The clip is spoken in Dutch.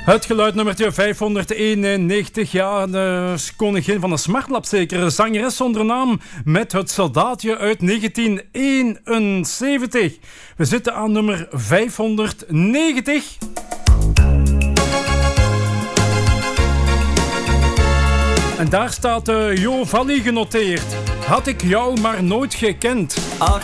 Het geluidnummertje 591, ja, de koningin van de smartlap zeker. Zangeres zonder naam met het soldaatje uit 1971. We zitten aan nummer 590. En daar staat Jo Valli genoteerd. Had ik jou maar nooit gekend. Ach,